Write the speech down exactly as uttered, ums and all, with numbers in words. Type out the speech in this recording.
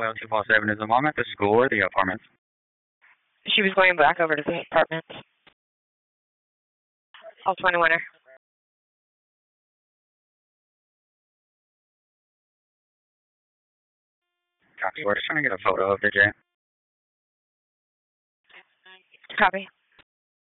Well, two four seven is the moment. The school or the apartment? She was going back over to the apartment. All twenty-one er. Copy. We're just trying to get a photo of the Jay. Copy.